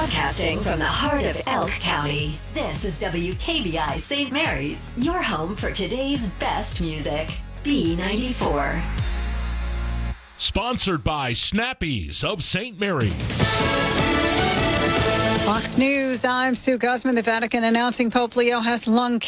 Broadcasting from the heart of Elk County, this is WKBI St. Mary's, your home for today's best music. B94. Sponsored by Snappies of St. Mary's. Fox News, I'm Sue Guzman. The Vatican announcing Pope Leo has lung